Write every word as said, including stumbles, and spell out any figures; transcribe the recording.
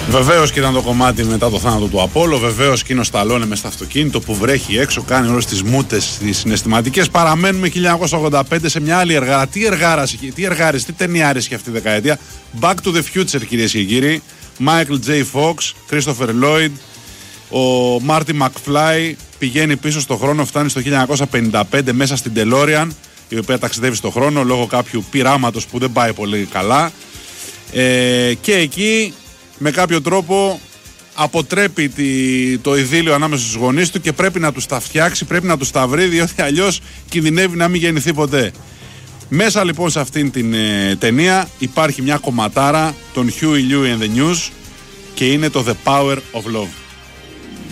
Βεβαίως και ήταν το κομμάτι μετά το θάνατο του Απόλλω. Βεβαίως και είναι ο Σταλόνε μες στο αυτοκίνητο που βρέχει έξω, κάνει όλες τις μούτες, τις συναισθηματικές. Παραμένουμε χίλια εννιακόσια ογδόντα πέντε σε μια άλλη εργάρα. Τι εργάρας, τι εργάρες, τι ταινιάρες και αυτή η δεκαετία. Back to the Future, κυρίες και κύριοι. Michael J. Fox, Christopher Lloyd, ο Marty McFly πηγαίνει πίσω στο χρόνο, φτάνει στο χίλια εννιακόσια πενήντα πέντε μέσα στην DeLorean, η οποία ταξιδεύει στο χρόνο λόγω κάποιου πειράματος που δεν πάει πολύ καλά. Ε, και εκεί με κάποιο τρόπο αποτρέπει τη, το ειδήλιο ανάμεσα στους γονείς του και πρέπει να τους τα φτιάξει, πρέπει να τους τα βρει, διότι αλλιώς κινδυνεύει να μην γεννηθεί ποτέ. Μέσα λοιπόν σε αυτήν την ε, ταινία υπάρχει μια κομματάρα των Huey Lewis and the News και είναι το The Power of Love.